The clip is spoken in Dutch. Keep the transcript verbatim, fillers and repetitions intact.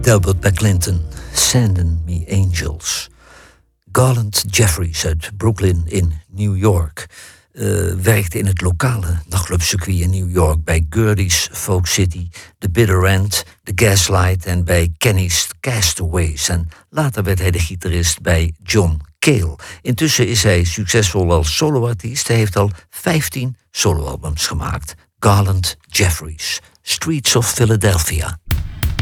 Delbert McClinton, Sending Me Angels. Garland Jeffries uit Brooklyn in New York uh, werkte in het lokale nachtclubcircuit in New York bij Gerdy's Folk City, The Bitter End, The Gaslight en bij Kenny's Castaways. En later werd hij de gitarist bij John Cale. Intussen is hij succesvol als soloartiest. Hij heeft al vijftien soloalbums gemaakt. Garland Jeffries, Streets of Philadelphia.